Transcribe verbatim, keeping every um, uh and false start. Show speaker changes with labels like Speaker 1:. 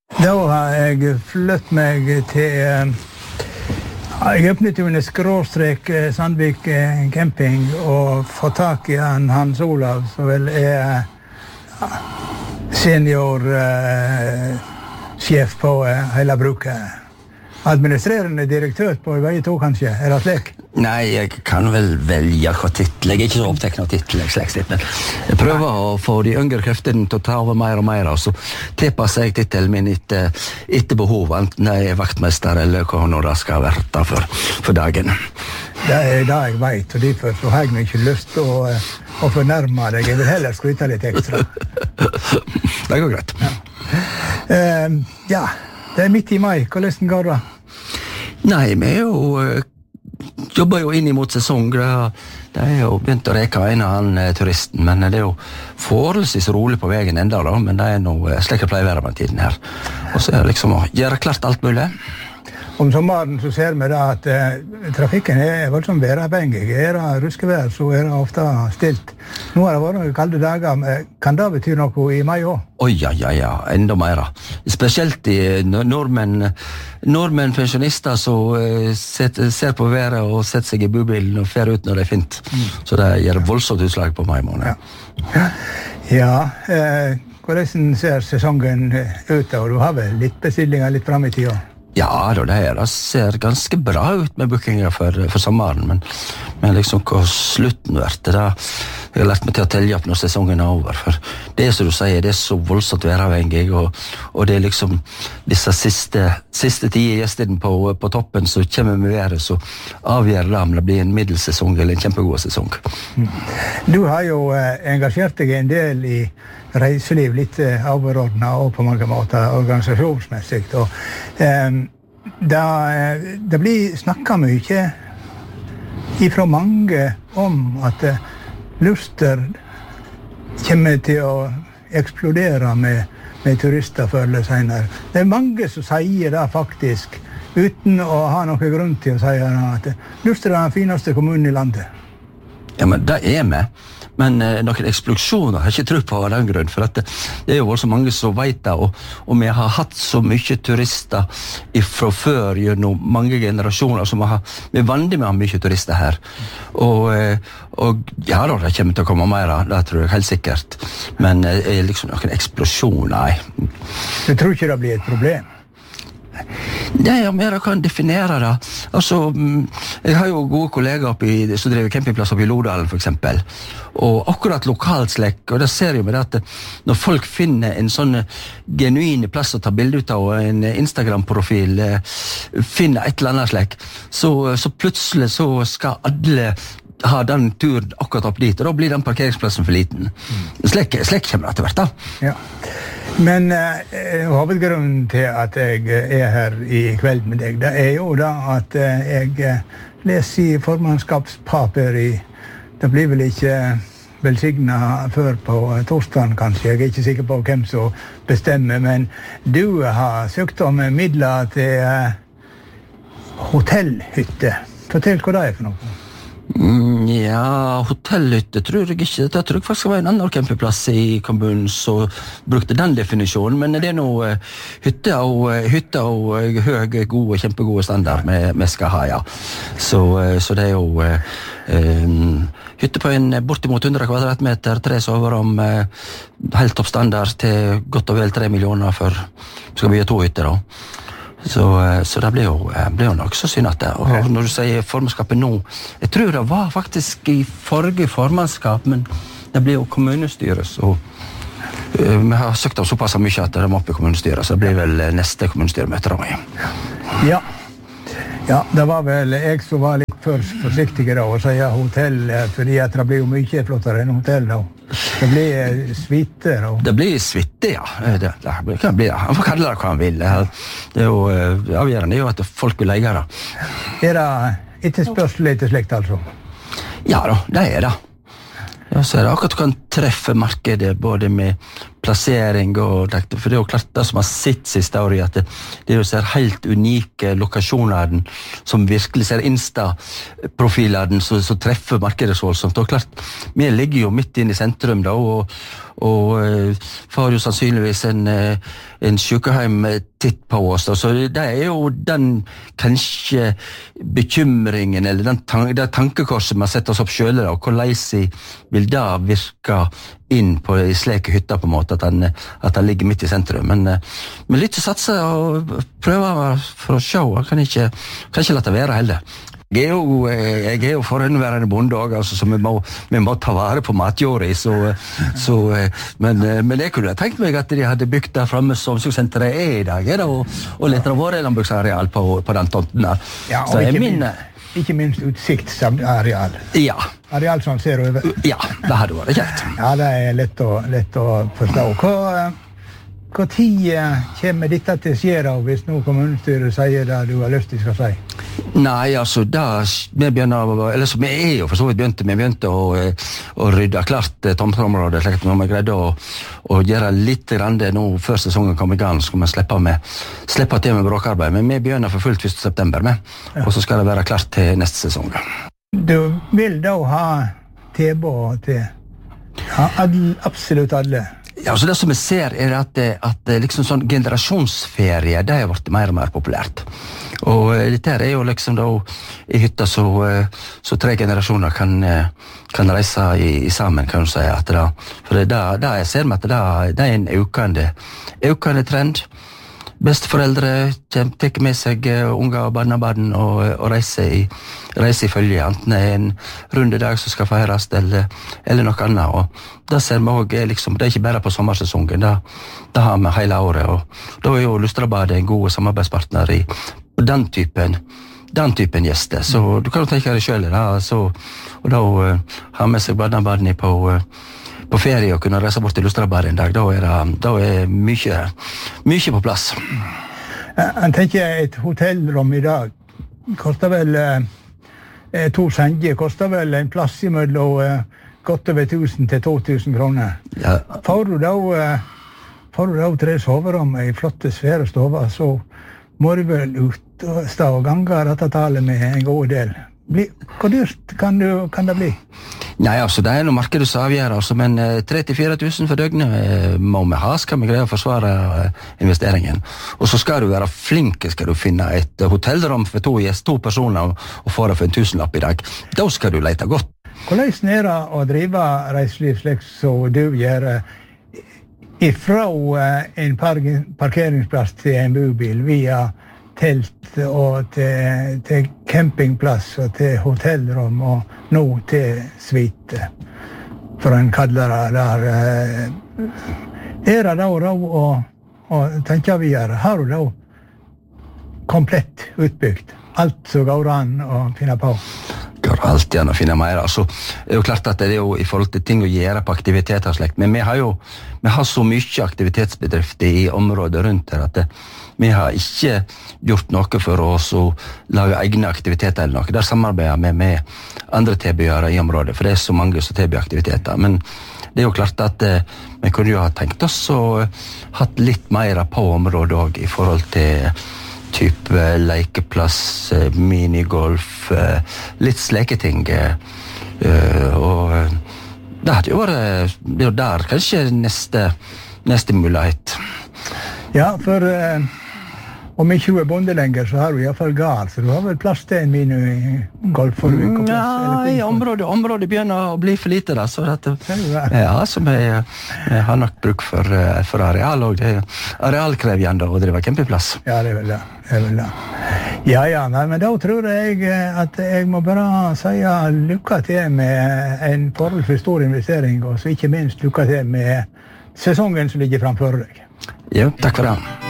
Speaker 1: Da har jeg flyttet meg til... Jeg åpnet jo en skråstrek Sandvik camping og fått tak i han Hans Olav, som vel er senior uh, sjef på uh, hele bruket. Administrerende direktør på vei to, kanskje? Er det slik?
Speaker 2: Nei, jeg kan vel velge hva titel. Jeg er ikke så opptatt av titel, men jeg prøver å få de yngre kreftene til å ta over mer og mer, og så tilpasser jeg titelen min etter, etter behov, enten jeg er vaktmester eller hva når det skal være for, for dagen.
Speaker 1: Det er det jeg vet, og derfor så har jeg ikke lyst til å, å fornærme deg. Jeg vil heller skryte litt ekstra.
Speaker 2: Det går greit.
Speaker 1: Ja. Uh, ja, det er midt i mai. Hvordan går det?
Speaker 2: Nei, vi er jo, jobber jo inn mot sesong. Det er jo begynt å reke en av han turisten, men det er jo forholdsvis rolig på veien enda da, men det er noe slik jeg pleier å være med tiden her. Og så er det liksom å gjøre klart alt mulig.
Speaker 1: Om sommeren så ser vi da at eh, trafikken er voldsomt væravhengig. Er det ruskevær, så er det ofte stilt. Nå har det vært noen kalde dager, men kan det bety noe i mai også?
Speaker 2: Oi, ja, ja, ja, enda mer. Spesielt i nordmenn, nordmenn pensjonister som uh, ser på været og setter seg i bubilen og fer ut når det er fint. Mm. Så det gjør voldsomt utslag på mai måned.
Speaker 1: Ja, ja eh, hvordan ser sesongen ut, og du har vel litt bestillinger litt frem i tida?
Speaker 2: Ja, det her det ser ganske bra ut med bookinger for, for sommeren, men, men liksom hva slutten vært, det jeg har lært meg til å telle opp når sesongen er over, for det som du sier, det er så voldsomt væravhengig, og, og det er liksom disse siste, siste tida gjestene på, på toppen som kommer med været, så avgjør det om det blir en middelsesong eller en kjempegod sesong.
Speaker 1: Du har jo eh, engasjert deg en del i reiseliv, litt eh, overordnet og på mange måter organisasjonsmessig, og eh, da, det blir snakket mye ifra mange om at eh, Luster kommer til å eksplodere med, med turister før eller senere. Det er mange som sier det faktisk, uten å ha noen grunn til å si at Luster er den fineste kommunen i landet.
Speaker 2: Ja, men det er vi. Men eh, noen eksplosjoner har jeg ikke tro på av den grunn, for at det, det er jo så mange som vet det, og, og vi har hatt så mye turister fra før gjennom mange generasjoner, som har, vi er vanlige med å ha mye turister her. Og, eh, og ja, da, det kommer til å komme mer, det tror jeg helt sikkert. Men eh, liksom noen eksplosjoner, nei.
Speaker 1: Du tror ikke det blir et problem?
Speaker 2: Nei, ja, men jeg kan definere det. Altså, jeg har jo gode kollegaer oppe i, som driver campingplass oppe i Lodalen, for eksempel. Og akkurat lokalslekk, og det ser jo med det at når folk finner en sånn genuine plass å ta bilde ut av, og en Instagram-profil finner et eller annet slekk, så, så plutselig så skal alle ha den turen akkurat opp dit, og da blir den parkeringsplassen for liten. Slekk, slekk kommer det til hvert da. Ja.
Speaker 1: Men eh, hovedgrunnen til at jeg er her i kveld med deg, det er jo da at eh, jeg leser i formannskapspapir i, det blir vel ikke velsignet før på torsdagen kanskje, jeg er ikke sikker på hvem som bestemmer, men du har søkt om midler til eh, hotellhytte. Fortell hva det er for noe.
Speaker 2: Mm, ja, hotellhytte tror jeg ikke. Det tror jeg faktisk var en annen campingplass i kommunen som brukte den definisjonen, men det er noe uh, hytte og, uh, hytte og uh, høy, gode, kjempegode standard vi skal ha, ja. Så, uh, så det er jo uh, um, hytte på en bortimot hundre kvadratmeter, tre soverom, uh, helt topp standard til godt og vel tre millioner for skal vi ha to hytter da. Så, så det blir jo, blir jo nok så synd at det. Og når du sier formannskapet nå, jeg tror det var faktisk i forrige formannskap, men det blir jo kommunestyret, så uh, vi har søkt om såpass mye at det må opp i kommunestyret, så det blir vel neste kommunestyremøte da.
Speaker 1: Ja. Ja, det var vel jeg som var litt for forsiktig da, å si hotell, fordi at det blir jo mye flottere enn hotell da. Det blir suite da.
Speaker 2: Det blir suite, ja. Det, det kan bli det. Han får kalle det hva han vil. Det er jo avgjørende, jo at folk vil leie det.
Speaker 1: Er det etterspørsel etter slikt, altså?
Speaker 2: Ja da, det er det. Ja, så er det akkurat du kan treffe markedet både med plassering, og, for det er jo klart det som har sitt siste år i at det, det er jo ser helt unike lokasjoner som virkelig ser Insta-profiler som, som treffer markedet så voldsomt. Og klart, vi ligger jo midt inn i sentrum da, og, og uh, får jo sannsynligvis en, uh, en sykehjem-titt på oss. Da. Så det er jo den kanskje bekymringen, eller den tan det tankekorset vi har sett oss opp selv, da, og hvordan vil det virke inn på i sleke hytter på en måte, at han, at han ligger midt i sentrum. Men, uh, men litt satse og prøve for å se, jeg kan ikke, kan ikke la det være heller. Jeg er jo, jeg er jo forhåndværende bonde også, altså, så vi må, vi må ta vare på matjorda, så, så, men, men jeg kunne tenkt meg at de hadde bygd der fremme som omsorgssenteret er i dag, da, og, og litt av våre landbruksareal på, på den tomten der.
Speaker 1: Ja, og ikke, min, minst, ikke minst utsiktsareal.
Speaker 2: Ja.
Speaker 1: Areal som ser over.
Speaker 2: Ja, det hadde vært kjekt.
Speaker 1: Ja, det er lett å, lett å forstå. Hva, hva tid kommer dette til å skje hvis noe kommunestyret sier det du har lyst til å si?
Speaker 2: Nei, altså, da, vi begynner, eller så vi er jo for så vidt begynte, vi begynte å, å rydde klart tomteområdet, slik at når vi greide å, å gjøre litt grann det nå før sesongen kom i gang, så skal vi slippe, med, slippe til med bråkarbeid, men vi begynner for fullt første september med, ja. Og så skal det være klart til neste sesong.
Speaker 1: Du vil da ha tilbud til ja, absolutt alle?
Speaker 2: Ja, så det som vi ser er at, at liksom sånn generasjonsferie, det har vært mer og mer populært. Og dette er jo liksom da i hytta så, så tre generasjoner kan, kan reise i, i sammen, kan du si. At det, for det, det jeg ser med at det, det er en økende, økende trend. Besteforeldre tar med seg unger og barnebarn og, og reiser i, reiser i følge, enten det er en rundedag som skal feires eller, eller noe annet. Og da ser vi også, liksom, det er ikke bare på sommersesongen, da, da har vi hele året. Og da er jo Lustrabadet en god samarbeidspartner i den typen, den typen gjester. Så du kan jo tenke deg selv, da, så, og da uh, har med seg barnebarn på uh, på ferie og kunne reise bort til Lustrabadet en dag, da er det da er mye, mye på plass.
Speaker 1: Jeg tenker et hotellrom i dag koster vel eh, to senger, koster vel en plass i mellom eh, godt over tusen til to tusen kroner. Ja. Får du da, eh, får du da tre soverom i flotte svære stover, så må du vel ut og stå og gange dette tallet med en god del. Bli, hvor dyrt kan, du, kan det bli?
Speaker 2: Nei, altså, det er noe markedet som avgjør, altså, men eh, tre til fire tusen for døgnet eh, må vi ha, skal vi greie å forsvare eh, investeringen. Og så skal du være flink, skal du finne et uh, hotellrom for to, yes, to personer og, og få det for en tusenlapp i dag. Da skal du lete godt.
Speaker 1: Hvordan er det å drive reiseliv slik som du gjør ifra uh, en par parkeringsplass til en bobil via telt og til, til campingplass og til hotellrom og nå til suite, for en kaller det der. Er det da råd å, å tenke videre? Har du da komplett utbygd? Alt som går an å finne på?
Speaker 2: Går alltid an å finne mer. Altså, det er jo klart at det er jo i forhold til ting å gjøre på aktiviteter og slekt, men vi har jo vi har så mye aktivitetsbedrifter i området rundt her at det, vi har ikke gjort noe for oss å lage egne aktiviteter eller noe. Der samarbeider vi med andre tilbydere i området, for det er så mange som tilbyr aktiviteter. Men det er jo klart at eh, vi kunne jo ha tenkt oss å hatt litt mer på området også, i forhold til type lekeplass, minigolf, litt sleketing. Og det hadde jo vært, det er jo der kanskje neste, neste mulighet.
Speaker 1: Ja, for uh, om ikke du er bonde lenger, så har du i hvert fall gard, så du har vel plass til en minigolf for du ikke plass?
Speaker 2: Ja, i området, området begynner å bli for lite da, så at, ja, så vi, vi har nok bruk for, for areal, og det er arealkrevjende å drive campingplass.
Speaker 1: Ja, det er vel det, det er vel det. Ja, ja, nei, men da tror jeg at jeg må bare si lykke til med en forholdsvis stor investering, og så ikke minst lykke til med sesongen som ligger framfor deg.
Speaker 2: Ja, takk for det.